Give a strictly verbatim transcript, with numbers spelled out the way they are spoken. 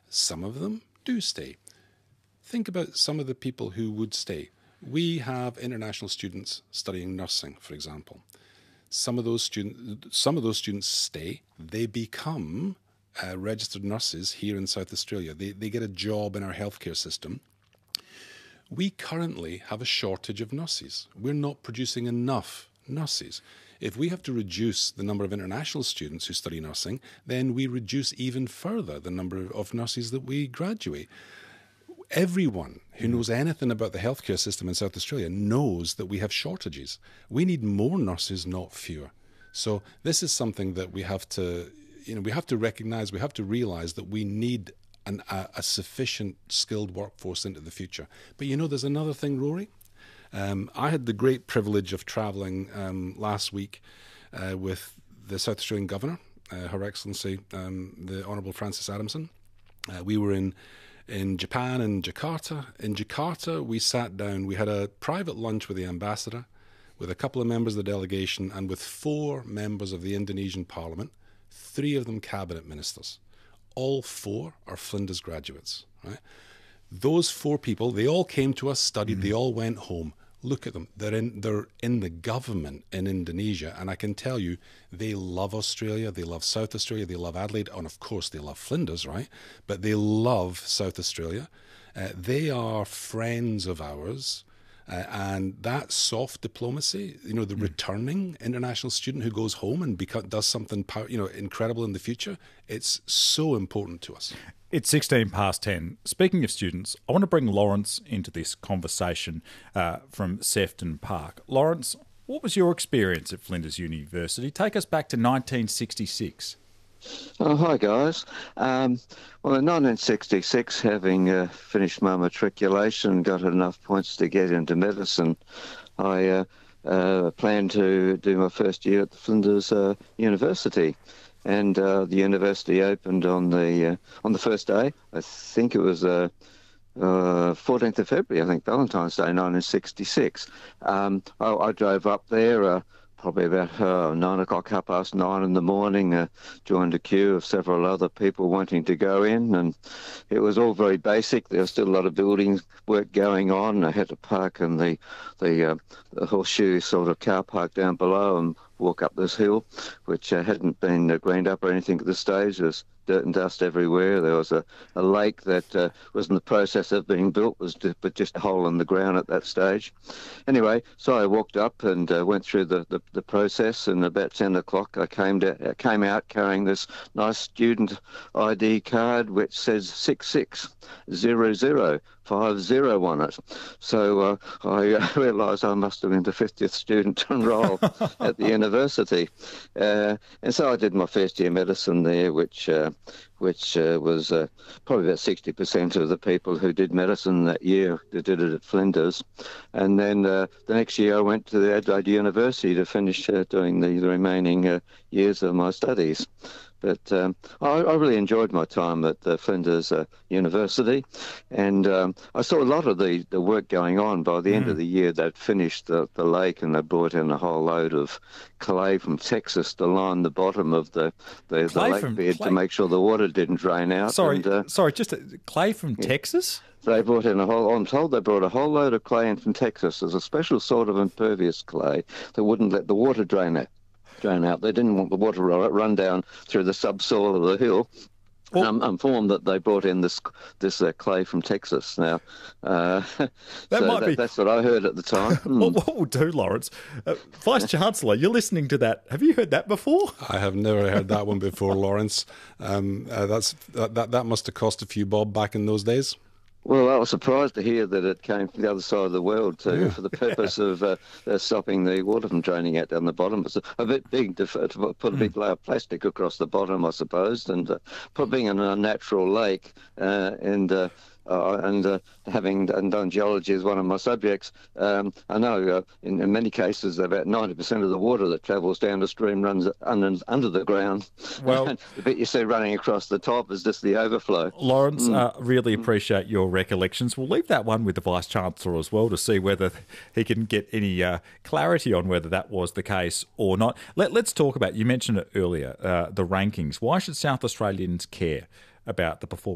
Some of them do stay. Think about some of the people who would stay. We have international students studying nursing, for example. Some of those students, some of those students stay. They become uh, registered nurses here in South Australia. They they get a job in our healthcare system. We currently have a shortage of nurses. We're not producing enough nurses. If we have to reduce the number of international students who study nursing, then we reduce even further the number of nurses that we graduate. Everyone who knows anything about the healthcare system in South Australia knows that we have shortages. We need more nurses, not fewer. So this is something that we have to, you know, we have to recognise, we have to realise that we need an, a, a sufficient skilled workforce into the future. But you know, there's another thing, Rory. Um, I had the great privilege of travelling um, last week uh, with the South Australian Governor, uh, Her Excellency, um, the Honourable Francis Adamson. Uh, we were in in Japan and Jakarta. In Jakarta, we sat down, we had a private lunch with the ambassador, with a couple of members of the delegation, and with four members of the Indonesian Parliament, three of them cabinet ministers. All four are Flinders graduates, right? Those four people, they all came to us, studied, mm-hmm. they all went home. Look at them. They're in they're in the government in Indonesia, and I can tell you, they love Australia, they love South Australia, they love Adelaide, and of course they love Flinders, right? But they love South Australia. Uh, they are friends of ours. Uh, and that soft diplomacy, you know, the mm. returning international student who goes home and beca- does something, you know, incredible in the future, it's so important to us. It's sixteen past ten. Speaking of students, I want to bring Lawrence into this conversation uh, from Sefton Park. Lawrence, what was your experience at Flinders University? Take us back to nineteen sixty-six. Oh, hi, guys. Um, well, in nineteen sixty-six, having uh, finished my matriculation and got enough points to get into medicine, I uh, uh, planned to do my first year at the Flinders uh, University. And uh, the university opened on the uh, on the first day. I think it was uh, uh, fourteenth of February, I think, Valentine's Day, nineteen sixty-six. Um, I, I drove up there uh, probably about uh, nine o'clock, half past nine in the morning, uh, joined a queue of several other people wanting to go in, and it was all very basic. There was still a lot of building work going on. I had to park in the, the, uh, the horseshoe sort of car park down below and walk up this hill, which uh, hadn't been uh, greened up or anything at this stage. There was dirt and dust everywhere. There was a, a lake that uh, was in the process of being built, was just, but just a hole in the ground at that stage. Anyway, so I walked up and uh, went through the, the, the process, and about ten o'clock I came, to, uh, came out carrying this nice student I D card which says six six zero zero five zero on it. So uh, I uh, realised I must have been the fiftieth student to enrol at the university. Uh, and so I did my first year medicine there, which uh, which uh, was uh, probably about sixty percent of the people who did medicine that year that did it at Flinders. And then uh, the next year I went to the Adelaide University to finish uh, doing the, the remaining uh, years of my studies. But um, I, I really enjoyed my time at the Flinders uh, University, and um, I saw a lot of the, the work going on. By the mm. end of the year, they'd finished the, the lake, and they brought in a whole load of clay from Texas to line the bottom of the, the, the lake from, bed clay. to make sure the water didn't drain out. Sorry, and, uh, sorry, just a, clay from yeah. Texas? They brought in a whole, I'm told they brought a whole load of clay in from Texas. There's a special sort of impervious clay that wouldn't let the water drain out. drain out. They didn't want the water to run down through the subsoil of the hill. Well, I'm informed that they brought in this this uh, clay from Texas. Now, uh, that so might that, be... that's what I heard at the time. Mm. Well, what we'll do, Lawrence, uh, Vice Chancellor, you're listening to that. Have you heard that before? I have never heard that one before, Lawrence. Um, uh, that's that, that that must have cost a few bob back in those days. Well, I was surprised to hear that it came from the other side of the world too, yeah. for the purpose of uh, uh, stopping the water from draining out down the bottom. It's a, a bit big to, to put a big layer of plastic across the bottom, I suppose, and uh, put being in a natural lake uh, and. Uh, Uh, and uh, having and done geology as one of my subjects, um, I know uh, in, in many cases about ninety percent of the water that travels down the stream runs under, under the ground. Well, the bit you see running across the top is just the overflow. Lawrence, mm. uh, really appreciate your recollections. We'll leave that one with the Vice-Chancellor as well to see whether he can get any uh, clarity on whether that was the case or not. Let, let's talk about, you mentioned it earlier, uh, the rankings. Why should South Australians care about the performance